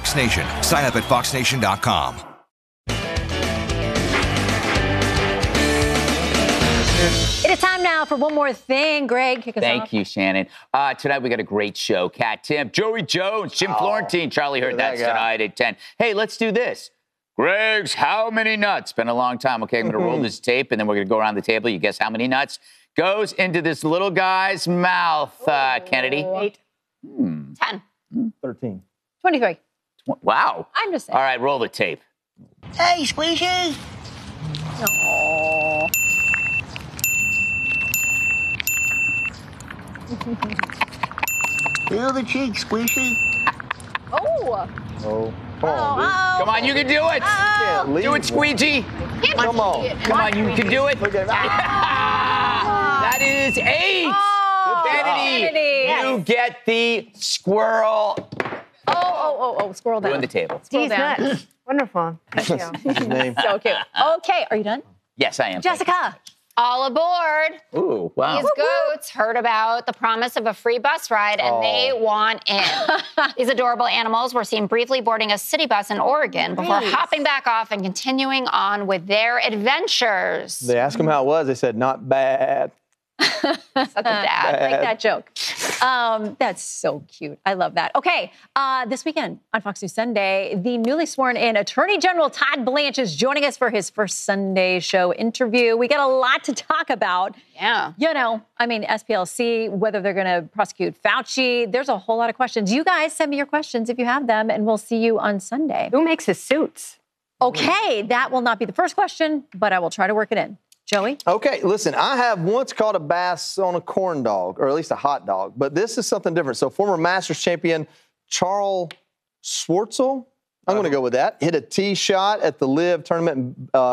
Fox Nation. Sign up at foxnation.com. It is time now for one more thing. Greg, kick us off. Thank you, Shannon. Tonight we got a great show. Kat Tim, Joey Jones, Jim Florentine. Charlie Hurt, that's tonight at 10. Hey, let's do this. Greg's How Many Nuts? Been a long time. Okay, I'm going to roll this tape, and then we're going to go around the table. You guess how many nuts goes into this little guy's mouth, Kennedy? 8. 10. 13. 23. Wow. I'm just saying. All right, roll the tape. Hey, Squeezy. Aww. Feel the cheek, Squeezy. Oh. Oh. Come on, Come on, you can do it. Do it, Squeegee. Come on. Come on, you can do it. Look at that. That is 8. Kennedy. You get the squirrel. Squirrel down. Ruin the table. Scroll These down. nuts. Wonderful. Thank you. His name. So cute. Okay, are you done? Yes, I am. Jessica. All aboard. Ooh, wow. These goats heard about the promise of a free bus ride, and they want in. These adorable animals were seen briefly boarding a city bus in Oregon before hopping back off and continuing on with their adventures. They asked him how it was. They said, not bad. Such a dad. I like that joke. That's so cute. I love that. Okay, this weekend on Fox News Sunday, the newly sworn in Attorney General Todd Blanche is joining us for his first Sunday show interview. We got a lot to talk about. Yeah. You know, I mean, SPLC, whether they're going to prosecute Fauci. There's a whole lot of questions. You guys send me your questions if you have them, and we'll see you on Sunday. Who makes his suits? Okay, that will not be the first question, but I will try to work it in. Joey? Okay, listen, I have once caught a bass on a corn dog, or at least a hot dog, but this is something different. So former Masters champion Charles Schwartzel, I'm going to go with that, hit a tee shot at the LIV tournament